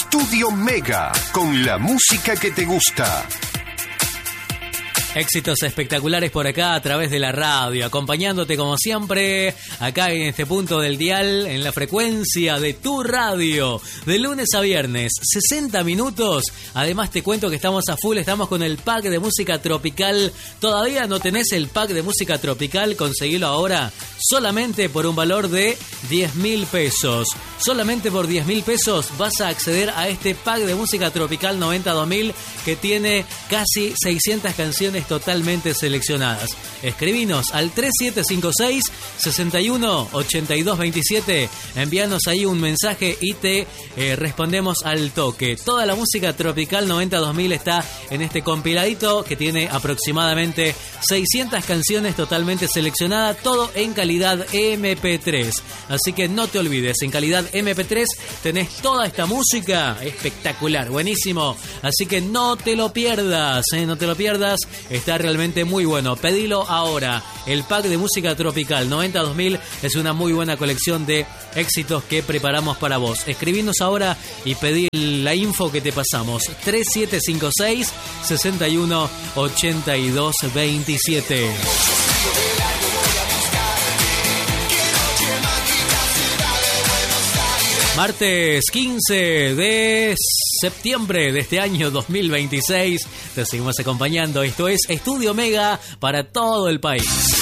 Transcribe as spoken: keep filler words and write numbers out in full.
Estudio Mega, con la música que te gusta. Éxitos espectaculares por acá a través de la radio, acompañándote como siempre, acá en este punto del dial, en la frecuencia de tu radio, de lunes a viernes, sesenta minutos. Además te cuento que estamos a full, estamos con el pack de música tropical. ¿Todavía no tenés el pack de música tropical? Conseguilo ahora solamente por un valor de diez mil pesos. Solamente por diez mil pesos vas a acceder a este pack de música tropical noventa dos mil que tiene casi seiscientas canciones totalmente seleccionadas. Escribinos al tres siete cinco seis, seis uno ocho dos dos siete. Envíanos ahí un mensaje y te eh, respondemos al toque. Toda la música tropical noventa dos mil está en este compiladito que tiene aproximadamente seiscientas canciones totalmente seleccionadas, todo en calidad eme pe tres. Así que no te olvides, en calidad eme pe tres tenés toda esta música espectacular, buenísimo. Así que no te lo pierdas, ¿eh? no te lo pierdas. Está realmente muy bueno. Pedilo ahora. El pack de música tropical noventa dos mil es una muy buena colección de éxitos que preparamos para vos. Escribinos ahora y pedí la info que te pasamos. tres siete cinco seis, seis uno ocho dos dos siete. Martes quince de septiembre de este año dos mil veintiséis. Te seguimos acompañando. Esto es Estudio Mega para todo el país.